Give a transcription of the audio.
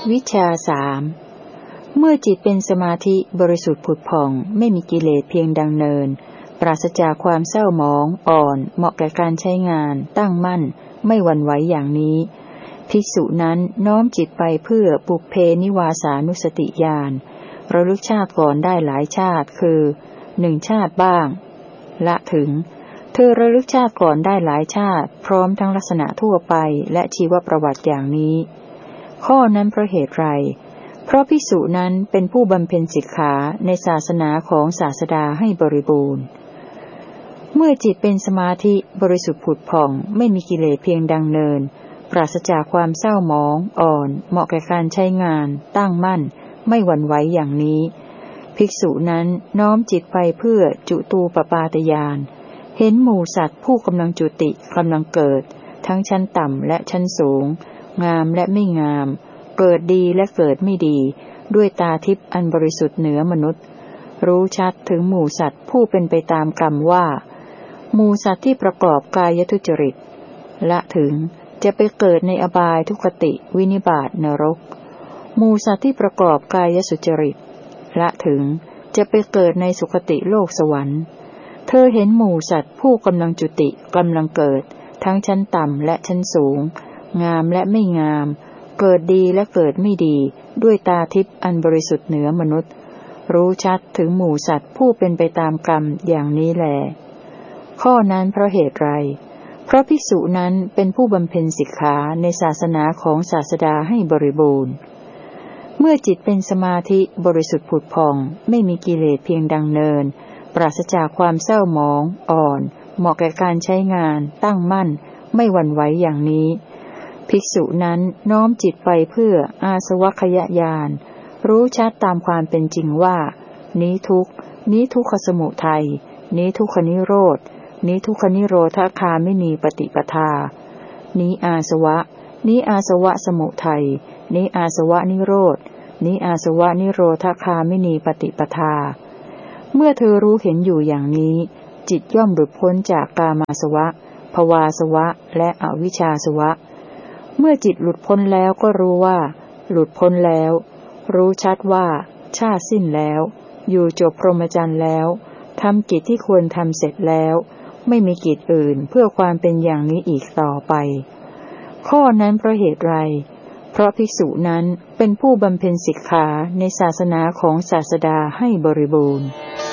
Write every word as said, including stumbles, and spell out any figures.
วิชาสามเมื่อจิตเป็นสมาธิบริสุทธิ์ผุดผ่องไม่มีกิเลสเพียงดังเนินปราศจากความเศร้าหมองอ่อนเหมาะแก่การใช้งานตั้งมั่นไม่หวั่นไหวอย่างนี้ภิกษุนั้นน้อมจิตไปเพื่อปุพเพนิวาสานุสติญาณระลึกชาติก่อนได้หลายชาติคือหนึ่งชาติบ้างละถึงเธอระลึกชาติก่อนได้หลายชาติพร้อมทั้งลักษณะทั่วไปและชีวประวัติอย่างนี้ข้อนั้นเพราะเหตุไรเพราะภิกษุนั้นเป็นผู้บำเพ็ญสิกขาในศาสนาของศาสดาให้บริบูรณ์เมื่อจิตเป็นสมาธิบริสุทธิ์ผุดผ่องไม่มีกิเลสเพียงดังเนินปราศจากความเศร้าหมองอ่อนเหมาะแก่การใช้งานตั้งมั่นไม่หวั่นไหวอย่างนี้ภิกษุนั้นน้อมจิตไปเพื่อจุตูปปาตญาณเห็นหมู่สัตว์ผู้กำลังจุติกำลังเกิดทั้งชั้นต่ำและชั้นสูงงามและไม่งามเกิดดีและเกิดไม่ดีด้วยตาทิพย์อันบริสุทธิ์เหนือมนุษย์รู้ชัดถึงหมู่สัตว์ผู้เป็นไปตามกรรมว่าหมู่สัตว์ที่ประกอบกายทุจริตละถึงจะไปเกิดในอบายทุกขติวินิบาตนรกหมู่สัตว์ที่ประกอบกายสุจริตละถึงจะไปเกิดในสุคติโลกสวรรค์เธอเห็นหมู่สัตว์ผู้กำลังจุติกำลังเกิดทั้งชั้นต่ำและชั้นสูงงามและไม่งามเกิดดีและเกิดไม่ดีด้วยตาทิพย์อันบริสุทธิ์เหนือมนุษย์รู้ชัดถึงหมู่สัตว์ผู้เป็นไปตามกรรมอย่างนี้แลข้อนั้นเพราะเหตุไรเพราะภิกษุนั้นเป็นผู้บำเพ็ญสิกขาในศาสนาของศาสดาให้บริบูรณ์เมื่อจิตเป็นสมาธิบริสุทธิ์ผุดผ่องไม่มีกิเลสเพียงดังเนินปราศจากความเศร้าหมองอ่อนเหมาะแก่การใช้งานตั้งมั่นไม่หวั่นไหวอย่างนี้ภิกษุนั้นน้อมจิตไปเพื่ออาสวัคยญาณรู้ชัดตามความเป็นจริงว่านี้ทุกข์นี้ทุกขสมุทัยนี้ทุกขนิโรธนี้ทุกขนิโรธคามินีปฏิปทานี้อาสวะนี้อาสวะสมุทัยนี้อาสวะนิโรธนี้อาสวะนิโรธคามินีปฏิปทาเมื่อเธอรู้เห็นอยู่อย่างนี้จิตย่อมหลุดพ้นจากกามาสวะภวาสวะและอวิชชาสวะเมื่อจิตหลุดพ้นแล้วก็รู้ว่าหลุดพ้นแล้วรู้ชัดว่าชาติสิ้นแล้วอยู่จบพรหมจรรย์แล้วทำกิจที่ควรทำเสร็จแล้วไม่มีกิจอื่นเพื่อความเป็นอย่างนี้อีกต่อไปข้อนั้นเพราะเหตุไรเพราะภิกษุนั้นเป็นผู้บำเพ็ญสิกขาในศาสนาของศาสดาให้บริบูรณ์